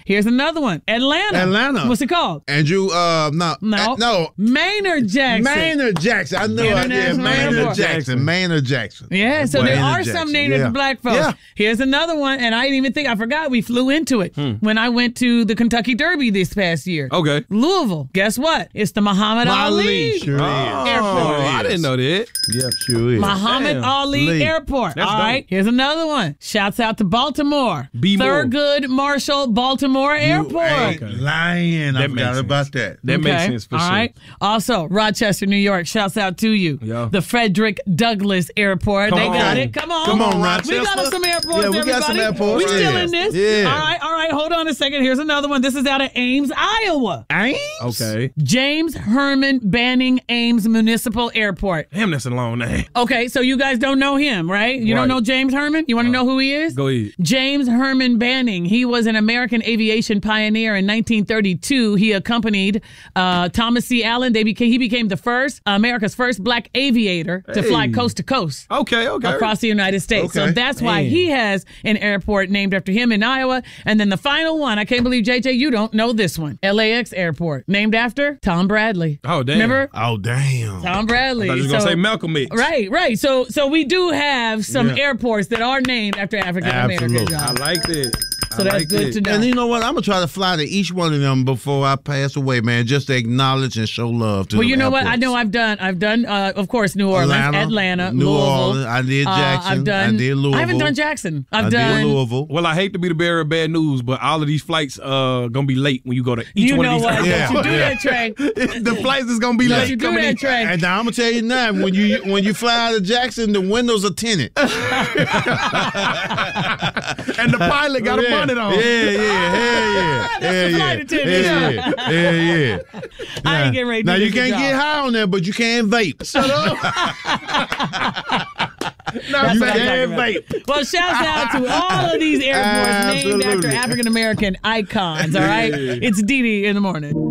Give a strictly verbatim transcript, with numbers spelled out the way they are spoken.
Here's another one. Atlanta. Atlanta. What's it called? Andrew, uh, no. No. Uh, no. Maynard Jackson. Maynard Jackson. I knew it. Yeah, International Maynard Airport. Jackson. Maynard Jackson. Yeah, so there Maynard are Jackson. some named yeah. after black folks. Yeah. Here's another one, and I didn't even think, I forgot we flew into it when I went to the Kentucky Derby this past year. Okay. Louisville. Guess what? It's the Muhammad Ali, Ali sure Oh, is. Airport. I didn't know that. Yeah, sure is. Muhammad Damn. Ali Lee. Airport. That's All right. dope. Here's another one. Shouts out to Baltimore. B-more. Thurgood Marshall Baltimore Airport. Hey, lying. I That forgot makes sense. about that. That makes sense for All sure. right. Also, Rochester, New York. Shouts out to you. Yeah. The Frederick Douglass Airport. Come they got on. it. Come on. Come on, We Rochester. got some airports, Yeah, we everybody. got some airports. We still Yeah. in this. Yeah. All right. All right. Hold on a second. Here's another one. This is out of Ames, Iowa. Ames? Okay. James Herman Banning Ames Municipal Airport. Damn, that's a long name. Okay, so you guys don't know him, right? You don't Right. know James Herman? You want to know who he is? Go ahead. James Herman Banning. He was an American aviation pioneer in nineteen thirty-two. He accompanied uh, Thomas C. Allen. They became, he became the first, uh, America's first black aviator to fly Hey. coast to coast Okay, okay. across the United States. So Okay. that's why Man. he has an airport named after him in Iowa. And then the final one, I can't believe, J J, you don't know this one. L A X Airport, named after Tom Bradley. Oh, damn. Remember? Oh, damn. Tom Bradley. I was going to So- say Malcolm X. Right, right. So so we do have some Yeah. airports that are named after African Americans. Absolutely. I like that. So I that's like good that. to know. And you know what? I'm going to try to fly to each one of them before I pass away, man, just to acknowledge and show love to Well, them you know what? I airports. know I've done. I've done. Uh, of course, New Orleans, Atlanta, Atlanta, New Louisville. Orleans. I did Uh, Jackson. I've done. I did Louisville. I haven't done Jackson. I've I done. did Louisville. Well, I hate to be the bearer of bad news, but all of these flights uh gonna be late when you go to each You one know of these. what? Yeah. Don't you do Yeah. that, Trey? The flights is gonna be Don't late. you do coming that, in. Trey? And now I'm gonna tell you now, when you when you fly out of Jackson, the windows are tinted. And the pilot got a yeah. bonnet on. Yeah, yeah, hell yeah, That's the hell yeah, flight attendant. hell yeah, hell yeah. I ain't getting ready to Now do you this can't job. get high on there, but you can vape. Shut up. That's you what I'm can talking about. vape. Well, shouts out to all of these airports named after Absolutely. African American icons. All right, it's Dee Dee in the morning.